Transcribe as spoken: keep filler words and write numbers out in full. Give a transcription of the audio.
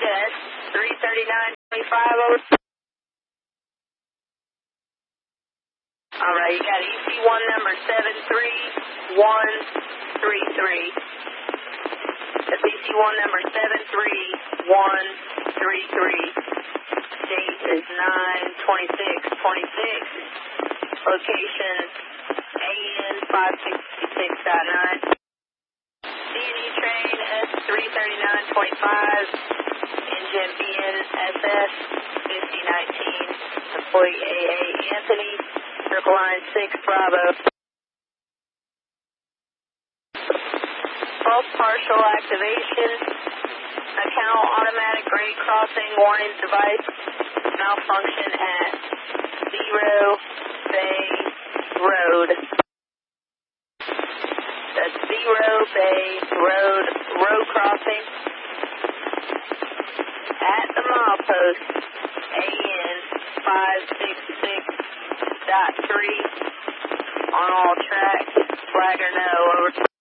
to S three thirty-nine twenty-five, over. Alright, you got E C one number seven three one three three. That's E C one number seven three one three three. Date is nine twenty-six twenty-six. Location A N five sixty-six point nine. D and E train S three thirty-nine twenty-five. Engine B N S S fifty nineteen. Employee A A Anthony. Circle line six Bravo. False partial activation. Account automatic grade crossing warning device malfunction at Zero Bay Road. That's Zero Bay Road road crossing at the milepost A N five sixty-six point three on all tracks. Flag or no, over.